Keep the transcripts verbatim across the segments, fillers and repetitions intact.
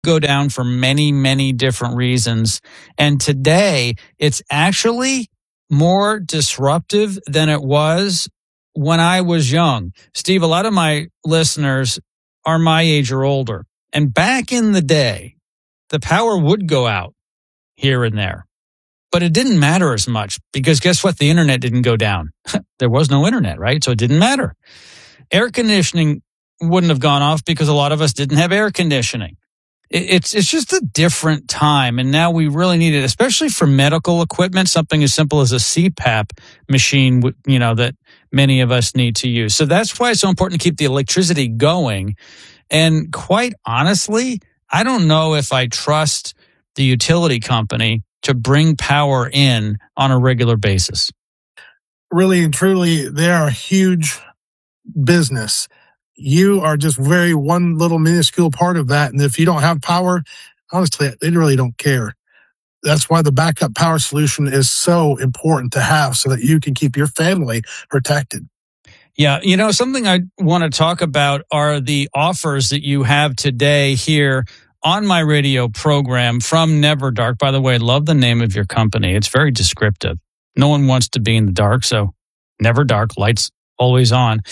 go down for many, many different reasons. And today, it's actually more disruptive than it was when I was young. Steve, a lot of my listeners are my age or older. And back in the day, the power would go out here and there. But it didn't matter as much because guess what? The internet didn't go down. There was no internet, right? So it didn't matter. Air conditioning wouldn't have gone off because a lot of us didn't have air conditioning. It's it's just a different time, and now we really need it, especially for medical equipment, something as simple as a C PAP machine, you know, that many of us need to use. So that's why it's so important to keep the electricity going. And quite honestly, I don't know if I trust the utility company to bring power in on a regular basis. Really and truly, they are a huge business. You are just very one little minuscule part of that. And if you don't have power, honestly, they really don't care. That's why the backup power solution is so important to have so that you can keep your family protected. Yeah, you know, something I want to talk about are the offers that you have today here on my radio program from Never Dark. By the way, I love the name of your company. It's very descriptive. No one wants to be in the dark, so Never Dark, lights always on.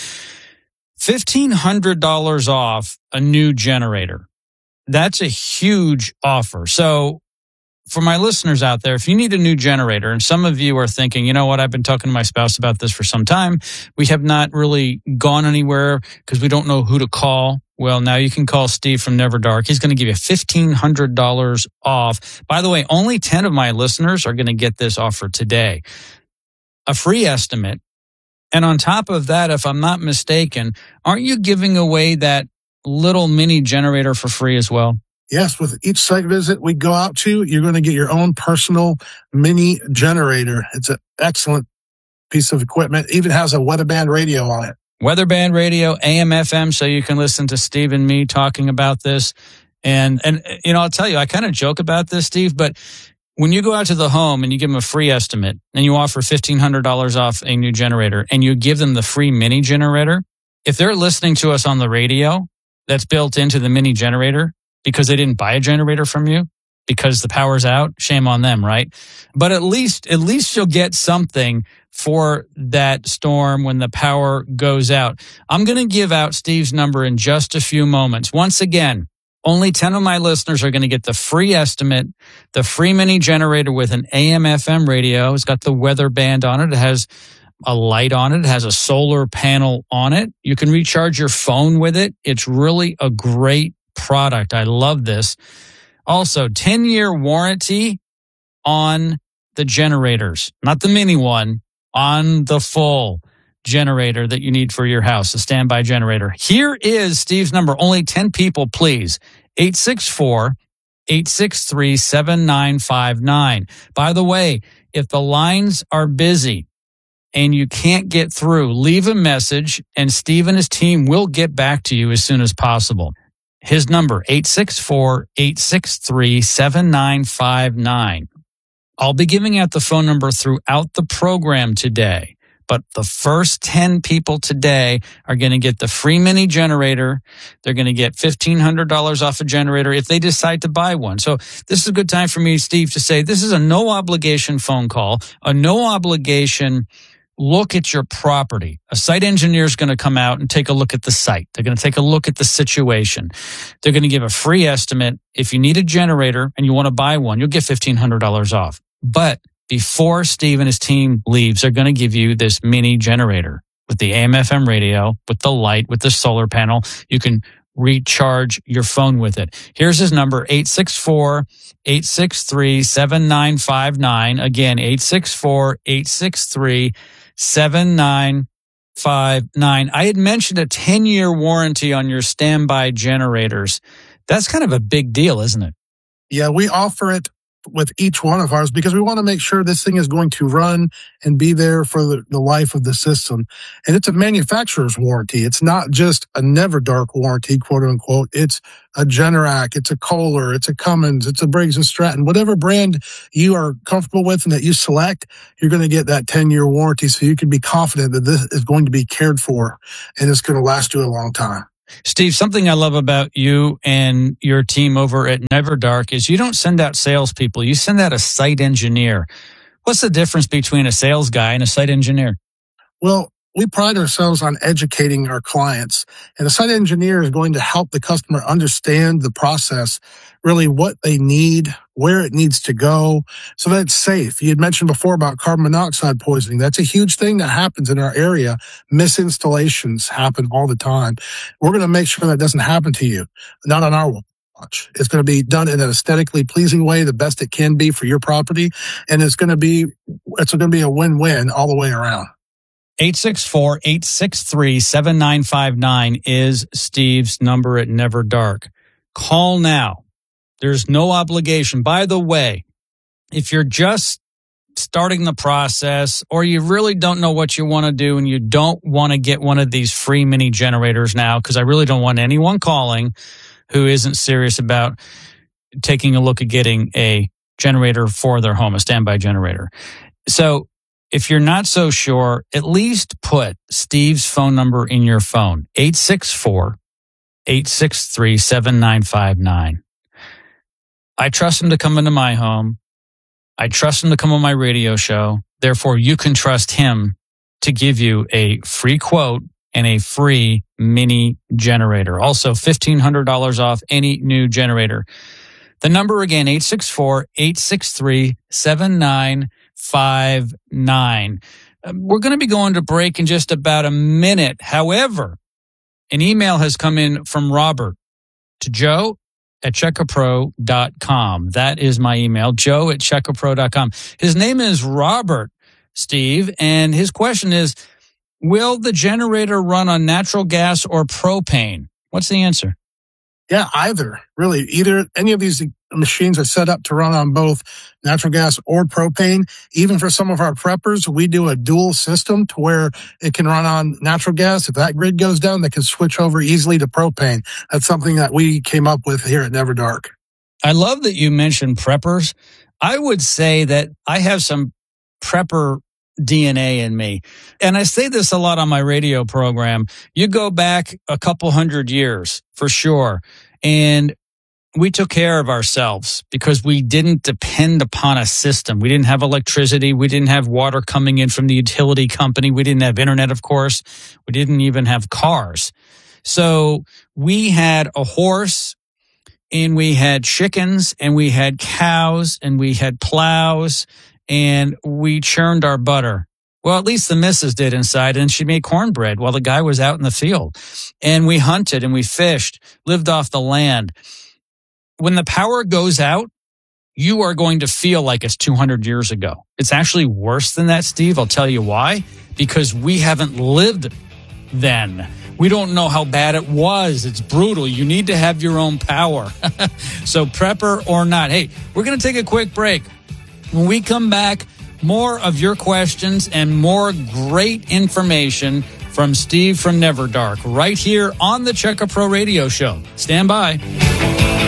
fifteen hundred dollars off a new generator. That's a huge offer. So for my listeners out there, if you need a new generator, and some of you are thinking, you know what, I've been talking to my spouse about this for some time. We have not really gone anywhere because we don't know who to call. Well, now you can call Steve from Never Dark. He's going to give you fifteen hundred dollars off. By the way, only ten of my listeners are going to get this offer today. A free estimate. And on top of that, if I'm not mistaken, aren't you giving away that little mini generator for free as well? Yes, with each site visit we go out to, you're going to get your own personal mini generator. It's an excellent piece of equipment. It even has a weather band radio on it. Weather band radio, A M F M, so you can listen to Steve and me talking about this. And, and you know, I'll tell you, I kind of joke about this, Steve, but when you go out to the home and you give them a free estimate and you offer fifteen hundred dollars off a new generator and you give them the free mini generator, if they're listening to us on the radio that's built into the mini generator because they didn't buy a generator from you because the power's out, shame on them, right? But at least, at least you'll get something for that storm when the power goes out. I'm going to give out Steve's number in just a few moments. Once again, only ten of my listeners are going to get the free estimate, the free mini generator with an A M F M radio. It's got the weather band on it. It has a light on it. It has a solar panel on it. You can recharge your phone with it. It's really a great product. I love this. Also, ten-year warranty on the generators, not the mini one, on the full generator that you need for your house, a standby generator. Here is Steve's number. Only ten people, please. eight six four, eight six three, seven nine five nine. By the way, if the lines are busy and you can't get through, leave a message and Steve and his team will get back to you as soon as possible. His number, eight six four, eight six three, seven nine five nine. I'll be giving out the phone number throughout the program today. But the first ten people today are going to get the free mini generator. They're going to get fifteen hundred dollars off a generator if they decide to buy one. So this is a good time for me, Steve, to say this is a no obligation phone call, a no obligation look at your property. A site engineer is going to come out and take a look at the site. They're going to take a look at the situation. They're going to give a free estimate. If you need a generator and you want to buy one, you'll get fifteen hundred dollars off. But before Steve and his team leaves, they're going to give you this mini generator with the A M F M radio, with the light, with the solar panel. You can recharge your phone with it. Here's his number, eight six four, eight six three, seven nine five nine. Again, eight six four, eight six three, seven nine five nine. I had mentioned a ten-year warranty on your standby generators. That's kind of a big deal, isn't it? Yeah, we offer it with each one of ours because we want to make sure this thing is going to run and be there for the, the life of the system. And it's a manufacturer's warranty. It's not just a Never Dark warranty, quote unquote. It's a Generac, it's a Kohler, it's a Cummins, it's a Briggs and Stratton. Whatever brand you are comfortable with and that you select, you're going to get that ten-year warranty so you can be confident that this is going to be cared for and it's going to last you a long time. Steve, something I love about you and your team over at NeverDark is you don't send out salespeople. You send out a site engineer. What's the difference between a sales guy and a site engineer? Well, we pride ourselves on educating our clients, and a site engineer is going to help the customer understand the process, really what they need, where it needs to go, so that it's safe. You had mentioned before about carbon monoxide poisoning. That's a huge thing that happens in our area. Misinstallations happen all the time. We're going to make sure that doesn't happen to you, not on our watch. It's going to be done in an aesthetically pleasing way, the best it can be for your property, and it's going to be it's going to be a win-win all the way around. eight six four, eight six three, seven nine five nine is Steve's number at NeverDark. Call now. There's no obligation. By the way, if you're just starting the process or you really don't know what you want to do and you don't want to get one of these free mini generators now, because I really don't want anyone calling who isn't serious about taking a look at getting a generator for their home, a standby generator. So if you're not so sure, at least put Steve's phone number in your phone, eight six four, eight six three, seven nine five nine. I trust him to come into my home. I trust him to come on my radio show. Therefore, you can trust him to give you a free quote and a free mini generator. Also, fifteen hundred dollars off any new generator. The number again, eight six four, eight six three, seven nine five nine. We're going to be going to break in just about a minute. However, an email has come in from Robert to Joe at checkapro dot com. That is my email, joe at checkapro dot com. His name is Robert, Steve, and his question is, will the generator run on natural gas or propane? What's the answer? Yeah, either. Really, either any of these machines are set up to run on both natural gas or propane. Even for some of our preppers, we do a dual system to where it can run on natural gas. If that grid goes down, they can switch over easily to propane. That's something that we came up with here at NeverDark. I love that you mentioned preppers. I would say that I have some prepper D N A in me. And I say this a lot on my radio program. You go back a couple hundred years for sure. And we took care of ourselves because we didn't depend upon a system. We didn't have electricity. We didn't have water coming in from the utility company. We didn't have internet, of course. We didn't even have cars. So we had a horse and we had chickens and we had cows and we had plows and we churned our butter. Well, at least the missus did inside, and she made cornbread while the guy was out in the field. And we hunted and we fished, lived off the land. When the power goes out, you are going to feel like it's two hundred years ago. It's actually worse than that, Steve. I'll tell you why. Because we haven't lived then. We don't know how bad it was. It's brutal. You need to have your own power. So prepper or not. Hey, we're going to take a quick break. When we come back, more of your questions and more great information from Steve from NeverDark right here on the Check A Pro Radio Show. Stand by.